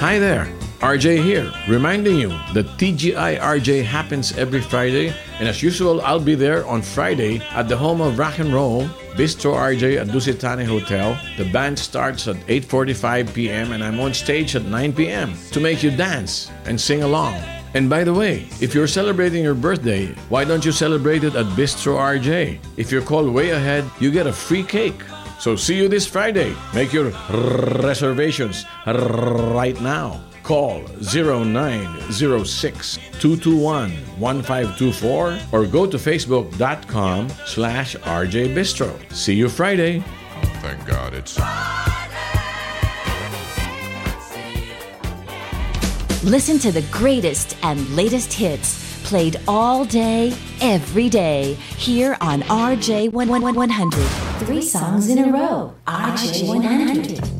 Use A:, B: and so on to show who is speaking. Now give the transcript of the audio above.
A: Hi there, RJ here, reminding you that TGI RJ happens every Friday, and as usual, I'll be there on Friday at the home of rock and roll, Bistro RJ at Dusitane Hotel. The band starts at 8:45 p.m. and I'm on stage at 9 p.m. to make you dance and sing along. And by the way, if you're celebrating your birthday, why don't you celebrate it at Bistro RJ? If you're called way ahead, you get a free cake. So see you this Friday. Make your reservations right now. Call 0906-221-1524 or go to facebook.com/RJ Bistro. See you Friday.
B: Thank God it's...
C: Listen to the greatest and latest hits played all day, every day, here on RJ 100. 3 songs in a row. RJ 100.